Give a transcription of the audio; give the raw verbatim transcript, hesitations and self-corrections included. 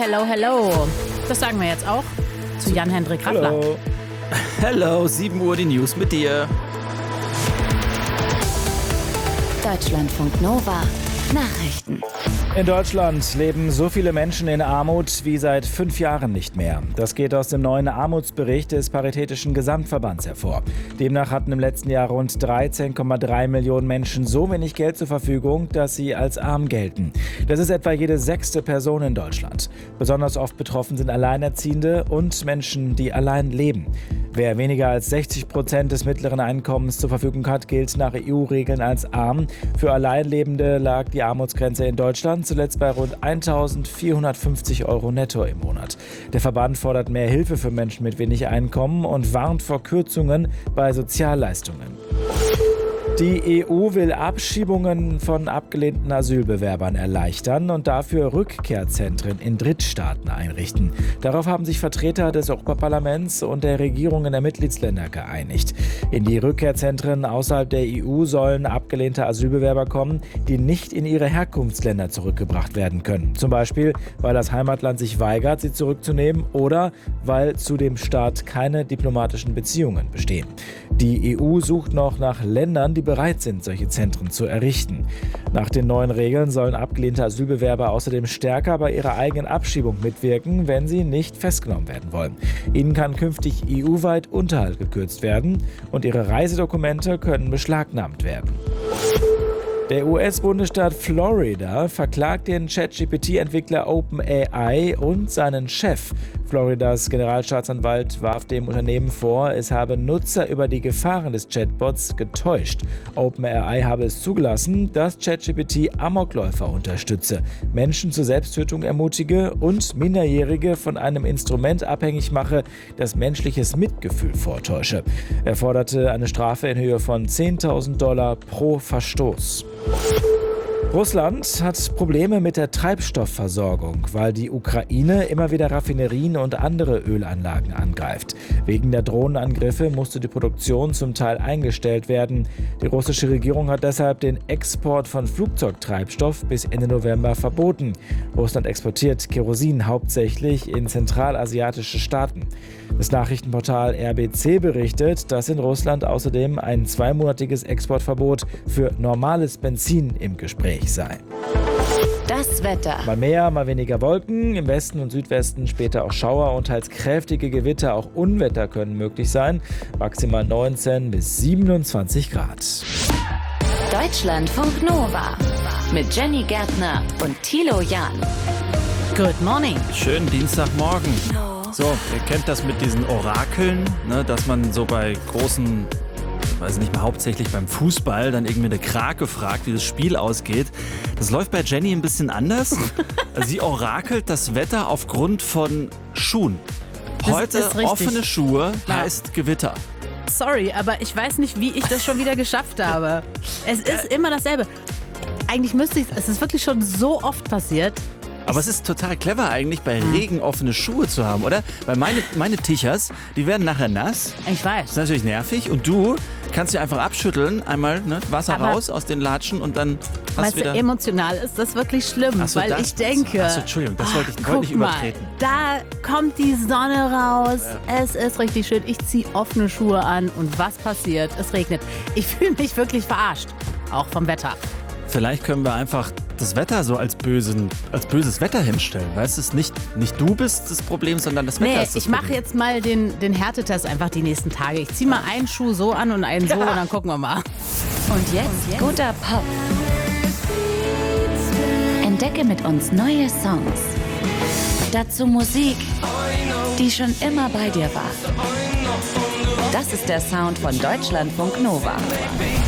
hello, hello. Das sagen wir jetzt auch zu Jan-Hendrik Raffler. Hallo. Hello, sieben Uhr die News mit dir. Deutschlandfunk Nova Nachrichten. In Deutschland leben so viele Menschen in Armut wie seit fünf Jahren nicht mehr. Das geht aus dem neuen Armutsbericht des Paritätischen Gesamtverbands hervor. Demnach hatten im letzten Jahr rund dreizehn Komma drei Millionen Menschen so wenig Geld zur Verfügung, dass sie als arm gelten. Das ist etwa jede sechste Person in Deutschland. Besonders oft betroffen sind Alleinerziehende und Menschen, die allein leben. Wer weniger als sechzig Prozent des mittleren Einkommens zur Verfügung hat, gilt nach E U-Regeln als arm. Für Alleinlebende lag die Armutsgrenze in Deutschland zuletzt bei rund eintausendvierhundertfünfzig Euro netto im Monat. Der Verband fordert mehr Hilfe für Menschen mit wenig Einkommen und warnt vor Kürzungen bei Sozialleistungen. Die E U will Abschiebungen von abgelehnten Asylbewerbern erleichtern und dafür Rückkehrzentren in Drittstaaten einrichten. Darauf haben sich Vertreter des Europaparlaments und der Regierungen der Mitgliedsländer geeinigt. In die Rückkehrzentren außerhalb der E U sollen abgelehnte Asylbewerber kommen, die nicht in ihre Herkunftsländer zurückgebracht werden können. Zum Beispiel, weil das Heimatland sich weigert, sie zurückzunehmen oder weil zu dem Staat keine diplomatischen Beziehungen bestehen. Die E U sucht noch nach Ländern, die bereit sind, solche Zentren zu errichten. Nach den neuen Regeln sollen abgelehnte Asylbewerber außerdem stärker bei ihrer eigenen Abschiebung mitwirken, wenn sie nicht festgenommen werden wollen. Ihnen kann künftig E U-weit Unterhalt gekürzt werden und ihre Reisedokumente können beschlagnahmt werden. Der U S-Bundesstaat Florida verklagt den ChatGPT-Entwickler OpenAI und seinen Chef. Floridas Generalstaatsanwalt warf dem Unternehmen vor, es habe Nutzer über die Gefahren des Chatbots getäuscht. OpenAI habe es zugelassen, dass ChatGPT Amokläufer unterstütze, Menschen zur Selbsttötung ermutige und Minderjährige von einem Instrument abhängig mache, das menschliches Mitgefühl vortäusche. Er forderte eine Strafe in Höhe von zehntausend Dollar pro Verstoß. Russland hat Probleme mit der Treibstoffversorgung, weil die Ukraine immer wieder Raffinerien und andere Ölanlagen angreift. Wegen der Drohnenangriffe musste die Produktion zum Teil eingestellt werden. Die russische Regierung hat deshalb den Export von Flugzeugtreibstoff bis Ende November verboten. Russland exportiert Kerosin hauptsächlich in zentralasiatische Staaten. Das Nachrichtenportal R B C berichtet, dass in Russland außerdem ein zweimonatiges Exportverbot für normales Benzin im Gespräch sei. Das Wetter. Mal mehr, mal weniger Wolken. Im Westen und Südwesten später auch Schauer und teils kräftige Gewitter. Auch Unwetter können möglich sein. Maximal neunzehn bis siebenundzwanzig Grad. Deutschlandfunk Nova mit Jenny Gärtner und Thilo Jahn. Good morning. Schönen Dienstagmorgen. So, ihr kennt das mit diesen Orakeln, ne, dass man so bei großen, weiß nicht mehr, hauptsächlich beim Fußball, dann irgendwie eine Krake fragt, wie das Spiel ausgeht. Das läuft bei Jenny ein bisschen anders. Sie orakelt das Wetter aufgrund von Schuhen. Heute Das ist richtig. offene Schuhe Ja. heißt Gewitter. Sorry, aber ich weiß nicht, wie ich das schon wieder geschafft habe. Es ist immer dasselbe. Eigentlich müsste ich, es ist wirklich schon so oft passiert. Aber es ist total clever eigentlich, bei Regen offene Schuhe zu haben, oder? Weil meine, meine Tichers, die werden nachher nass. Ich weiß. Das ist natürlich nervig. Und du kannst sie einfach abschütteln, einmal ne, Wasser Aber raus aus den Latschen und dann hast Weißt du du, wieder... emotional ist das wirklich schlimm, Ach so, weil das- ich denke, Ach so, Entschuldigung, das wollte ich, ach, wollte ich guck mal, übertreten. da kommt die Sonne raus, es ist richtig schön, ich ziehe offene Schuhe an und was passiert? Es regnet. Ich fühle mich wirklich verarscht, auch vom Wetter. Vielleicht können wir einfach das Wetter so als, bösen, als böses Wetter hinstellen. Weißt du, es ist nicht, nicht du bist das Problem, sondern das Wetter Nee, ist das ich mache Problem. jetzt mal den, den Härtetest einfach die nächsten Tage. Ich ziehe mal einen Schuh so an und einen so und dann gucken wir mal. Und jetzt guter Pop. Entdecke mit uns neue Songs. Dazu Musik, die schon immer bei dir war. Das ist der Sound von Deutschlandfunk Nova.